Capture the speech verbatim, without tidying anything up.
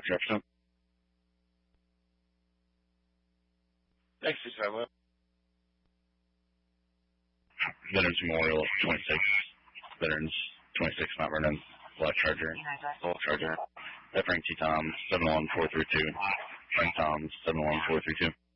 Jefferson. Thanks, six five one. Veterans Memorial twenty-six. Veterans twenty-six, Mount Vernon. Black Charger. Black Charger. Frank T. Tom, seven one four three two. Frank Tom, seven one four three two.